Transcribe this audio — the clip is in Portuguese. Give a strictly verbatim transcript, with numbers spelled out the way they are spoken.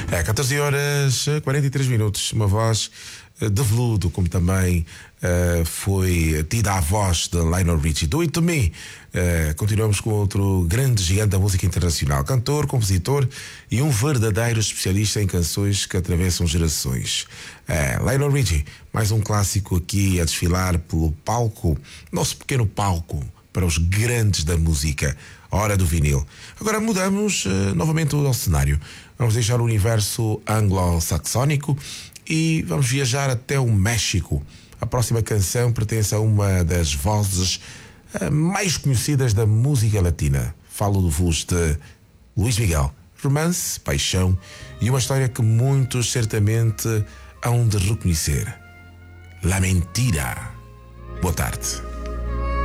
É, catorze horas quarenta e três minutos. Uma voz de veludo, como também uh, foi tida a voz de Lionel Richie. Do It To Me. Uh, continuamos com outro grande gigante da música internacional, cantor, compositor e um verdadeiro especialista em canções que atravessam gerações. Uh, Lionel Richie, mais um clássico aqui a desfilar pelo palco, nosso pequeno palco para os grandes da música. Hora do vinil. Agora mudamos uh, novamente o nosso cenário. Vamos deixar o universo anglo-saxónico e vamos viajar até o México. A próxima canção pertence a uma das vozes uh, mais conhecidas da música latina. Falo do voz de Luís Miguel. Romance, paixão e uma história que muitos certamente hão de reconhecer. La Mentira. Boa tarde.